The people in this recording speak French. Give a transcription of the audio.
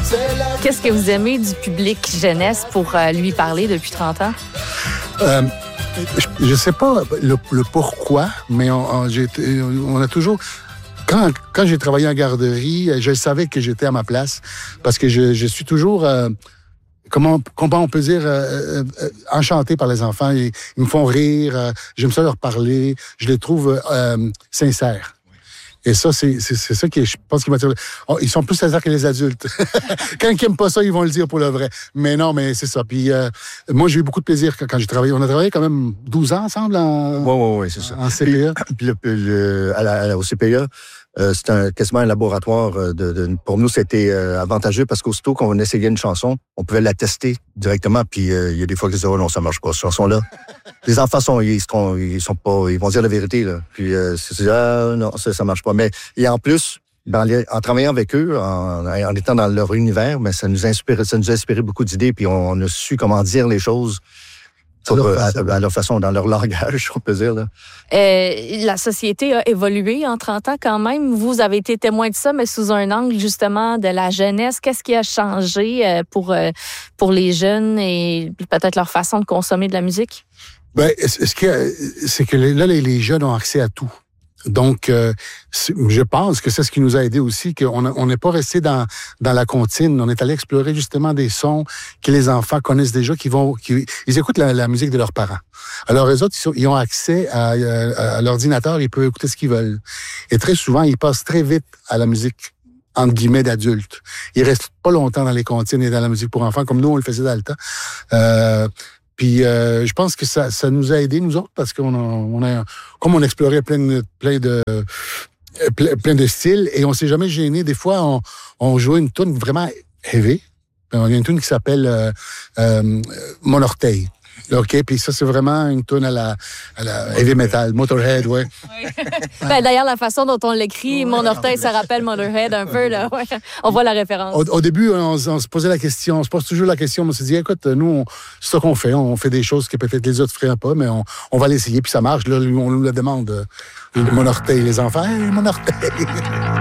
Qu'est-ce que vous aimez du public jeunesse pour lui parler depuis 30 ans? Je sais pas le pourquoi, mais on a toujours... Quand j'ai travaillé en garderie, je savais que j'étais à ma place parce que je suis toujours... Comment on peut dire enchanté par les enfants. Ils me font rire, j'aime ça leur parler, je les trouve sincères. Et ça, c'est ça qui est, je pense, qui m'attire. Ils sont plus sincères que les adultes. Quand ils n'aiment pas ça, ils vont le dire pour le vrai. Mais non, mais c'est ça. Puis moi, j'ai eu beaucoup de plaisir quand j'ai travaillé. On a travaillé quand même 12 ans ensemble Oui, c'est ça. En CPE. Puis au CPE, c'était quasiment un laboratoire. Pour nous, c'était avantageux parce qu'aussitôt qu'on essayait une chanson, on pouvait la tester directement. Puis il y a des fois qu'ils disaient, oh non, ça marche pas, cette chanson-là. Les enfants ils vont dire la vérité, là. Puis non, ça marche pas. Mais et en plus, en travaillant avec eux, en étant dans leur univers, mais ça nous a inspiré beaucoup d'idées. Puis on a su comment dire les choses. À leur façon, dans leur langage, on peut dire. Là. La société a évolué en 30 ans quand même. Vous avez été témoin de ça, mais sous un angle justement de la jeunesse. Qu'est-ce qui a changé pour les jeunes et peut-être leur façon de consommer de la musique? Ben, c'est que là, les jeunes ont accès à tout. Donc, je pense que c'est ce qui nous a aidé aussi, qu'on n'est pas resté dans la comptine. On est allé explorer justement des sons que les enfants connaissent déjà, ils écoutent la musique de leurs parents. Alors, eux autres, ils ont accès à l'ordinateur, ils peuvent écouter ce qu'ils veulent. Et très souvent, ils passent très vite à la musique, entre guillemets, d'adultes. Ils restent pas longtemps dans les comptines et dans la musique pour enfants, comme nous, on le faisait dans le temps. Puis je pense que ça nous a aidés, nous autres, parce qu'on a comme on explorait plein de styles, et on s'est jamais gêné. Des fois, on jouait une tune vraiment heavy. Il y a une tune qui s'appelle Mon orteil. OK, puis ça, c'est vraiment une tune à la heavy metal, Motorhead, ouais. Ben, d'ailleurs, la façon dont on l'écrit, Mon orteil, ça rappelle Motorhead un peu, là. Ouais. On voit la référence. Au début, on se posait la question, on se pose toujours la question, on s'est dit, écoute, nous, c'est ça qu'on fait, on fait des choses que peut-être les autres feraient pas, mais on va l'essayer, puis ça marche. Là, on nous la demande. Mon orteil, les enfants, mon orteil.